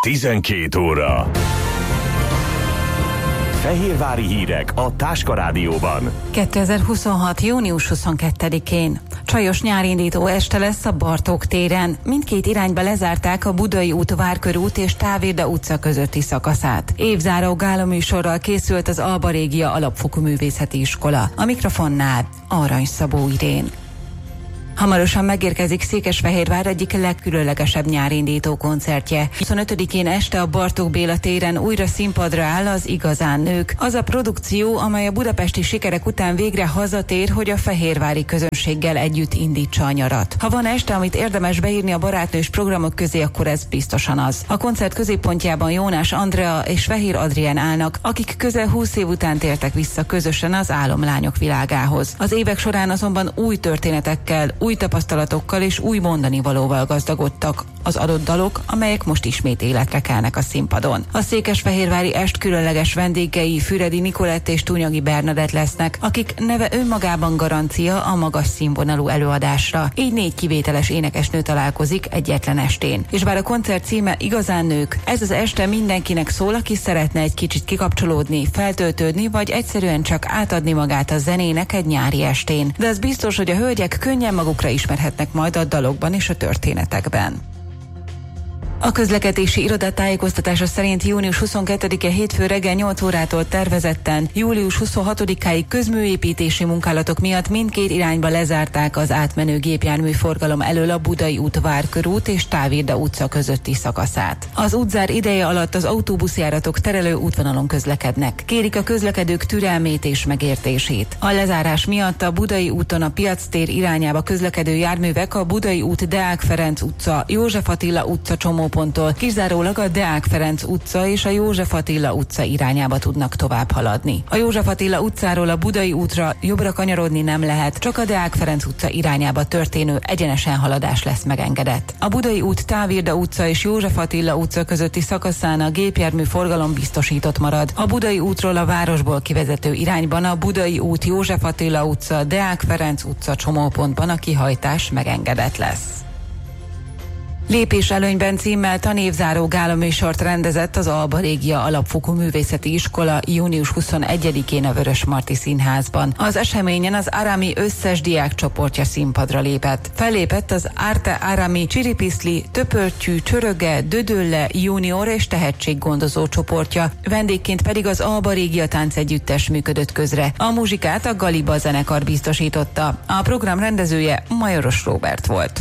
12 óra. Fehérvári hírek a Táska Rádióban. 2026. június 22-én. Csajos nyárindító este lesz a Bartók téren. Mindkét irányba lezárták a Budai út, Várkörút és Távirda utca közötti szakaszát. Évzáró gálaműsorral készült az Alba Régia Alapfokú Művészeti Iskola. A mikrofonnál Arany Szabó Irén. Hamarosan megérkezik Székesfehérvár egyik legkülönlegesebb nyárindító koncertje. 25-én este a Bartók Béla téren újra színpadra áll az Igazán nők. Az a produkció, amely a budapesti sikerek után végre hazatér, hogy a fehérvári közönséggel együtt indítsa a nyarat. Ha van este, amit érdemes beírni a barátnős programok közé, akkor ez biztosan az. A koncert középpontjában Jónás Andrea és Fehér Adrien állnak, akik közel 20 év után tértek vissza közösen az álomlányok világához. Az évek során azonban új történetekkel, új tapasztalatokkal és új mondanivalóval gazdagodtak az adott dalok, amelyek most ismét életre kelnek a színpadon. A székesfehérvári est különleges vendégei Füredi Nikolett és Túnyagi Bernadett lesznek, akik neve önmagában garancia a magas színvonalú előadásra. Így 4 kivételes énekesnő találkozik egyetlen estén. És bár a koncert címe Igazán nők, ez az este mindenkinek szól, aki szeretne egy kicsit kikapcsolódni, feltöltődni, vagy egyszerűen csak átadni magát a zenének egy nyári estén. De az biztos, hogy a hölgyek könnyen magukra ismerhetnek majd a dalokban és a történetekben. A közlekedési iroda tájékoztatása szerint június 22-e hétfő reggel 8 órától tervezetten július 26-áig közműépítési munkálatok miatt mindkét irányba lezárták az átmenő gépjárműforgalom elől a Budai út, Várkörút és Távirda utca közötti szakaszát. Az útzár ideje alatt az autóbuszjáratok terelő útvonalon közlekednek. Kérik a közlekedők türelmét és megértését. A lezárás miatt a Budai úton a Piactér irányába közlekedő járművek a Budai út, Deák Ferenc utca, József Attila utca csomóponttól kizárólag a Deák Ferenc utca és a József Attila utca irányába tudnak tovább haladni. A József Attila utcáról a Budai útra jobbra kanyarodni nem lehet, csak a Deák Ferenc utca irányába történő egyenesen haladás lesz megengedett. A Budai út, Távirda utca és József Attila utca közötti szakaszán a gépjármű forgalom biztosított marad. A Budai útról a városból kivezető irányban a Budai út, József Attila utca, Deák Ferenc utca csomópontban a kihajtás megengedett lesz. Lépéselőnyben címmel tanévzáró gálaműsort rendezett az Alba Régia Alapfokú Művészeti Iskola június 21-én a Vörösmarty Színházban. Az eseményen az Arami összes diákcsoportja színpadra lépett. Fellépett az Arte Arami Csiripiszli, Töpörtyű, Csöröge, Dödölle, Junior és tehetséggondozó csoportja, vendégként pedig az Alba Régia táncegyüttes működött közre. A muzsikát a Galiba zenekar biztosította. A program rendezője Majoros Róbert volt.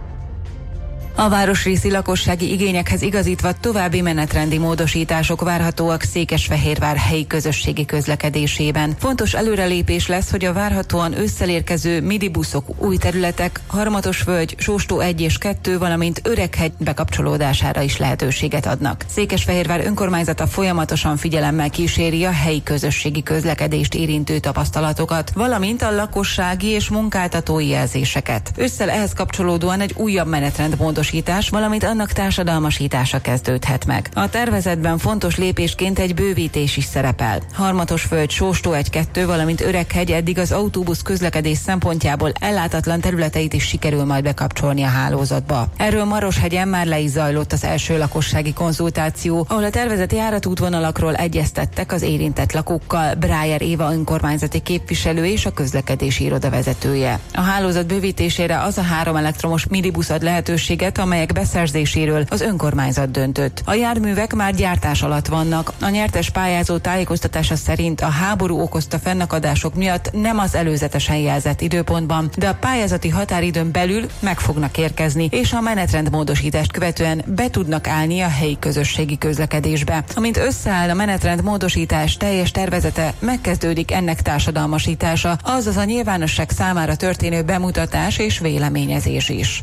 A városrészi lakossági igényekhez igazítva további menetrendi módosítások várhatóak Székesfehérvár helyi közösségi közlekedésében. Fontos előrelépés lesz, hogy a várhatóan ősszel érkező midibuszok új területek, Harmatosvölgy, Sóstó 1 és 2, valamint Öreghegy bekapcsolódására is lehetőséget adnak. Székesfehérvár önkormányzata folyamatosan figyelemmel kíséri a helyi közösségi közlekedést érintő tapasztalatokat, valamint a lakossági és munkáltatói jelzéseket. Ősszel ehhez kapcsolódóan egy újabb menetrendmódosítás, valamint annak társadalmasítása kezdődhet meg. A tervezetben fontos lépésként egy bővítés is szerepel. Harmatosvölgy, Sóstó 1-2, valamint Öreghegy eddig az autóbusz közlekedés szempontjából ellátatlan területeit is sikerül majd bekapcsolni a hálózatba. Erről Maroshegyen már le is zajlott az első lakossági konzultáció, ahol a tervezett járatútvonalakról egyeztettek az érintett lakókkal, Brájer Éva önkormányzati képviselő és a közlekedési iroda vezetője. A hálózat bővítésére az a 3 elektromos midibusz ad lehetőséget, amelyek beszerzéséről az önkormányzat döntött. A járművek már gyártás alatt vannak. A nyertes pályázó tájékoztatása szerint a háború okozta fennakadások miatt nem az előzetesen jelzett időpontban, de a pályázati határidőn belül meg fognak érkezni, és a menetrendmódosítást követően be tudnak állni a helyi közösségi közlekedésbe. Amint összeáll a menetrendmódosítás teljes tervezete, megkezdődik ennek társadalmasítása, azaz a nyilvánosság számára történő bemutatás és véleményezés is.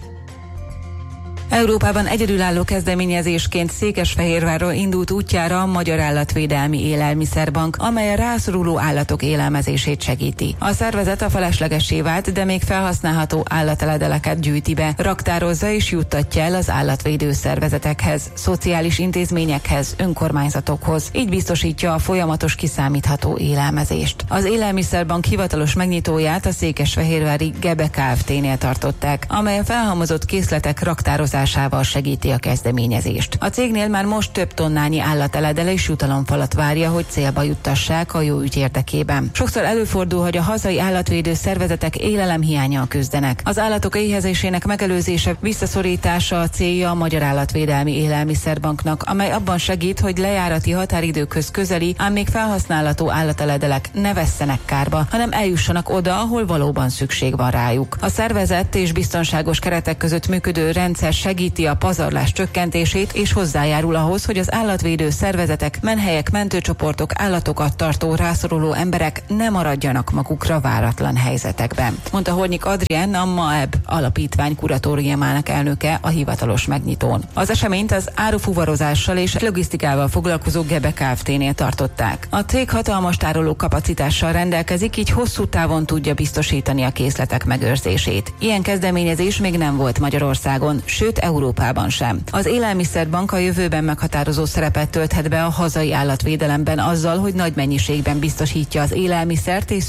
Európában egyedülálló kezdeményezésként Székesfehérvárról indult útjára a Magyar Állatvédelmi Élelmiszerbank, amely a rászoruló állatok élelmezését segíti. A szervezet a feleslegessé vált, de még felhasználható állateledeleket gyűjti be, raktározza és juttatja el az állatvédő szervezetekhez, szociális intézményekhez, önkormányzatokhoz. Így biztosítja a folyamatos kiszámítható élelmezést. Az Élelmiszerbank hivatalos megnyitóját a székesfehérvári Gebe Kft-nél tartották, amely a felhalmozott készletek raktározását biztosításával segíti a kezdeményezést. A cégnél már most több tonnányi állateledel és jutalomfalat várja, hogy célba juttassák a jó ügy érdekében. Sokszor előfordul, hogy a hazai állatvédő szervezetek élelemhiánnyal küzdenek. Az állatok éhezésének megelőzése, visszaszorítása a célja a Magyar Állatvédelmi Élelmiszerbanknak, amely abban segít, hogy lejárati határidőkhöz közeli, ám még felhasználható állateledelek ne vesszenek kárba, hanem eljussanak oda, ahol valóban szükség van rájuk. A szervezett és biztonságos keretek között működő rendszer segíti a pazarlás csökkentését és hozzájárul ahhoz, hogy az állatvédő szervezetek, menhelyek, mentőcsoportok, állatokat tartó rászoruló emberek ne maradjanak magukra váratlan helyzetekben, mondta Hornyik Adrien, a MAEB alapítvány kuratóriumának elnöke a hivatalos megnyitón. Az eseményt az árufuvarozással és logisztikával foglalkozó Gebe Kft-nél tartották. A cég hatalmas tároló kapacitással rendelkezik, így hosszú távon tudja biztosítani a készletek megőrzését. Ilyen kezdeményezés még nem volt Magyarországon, sőt Európában sem. Az Élelmiszerbank a jövőben meghatározó szerepet tölthet be a hazai állatvédelemben azzal, hogy nagy mennyiségben biztosítja az élelmiszert és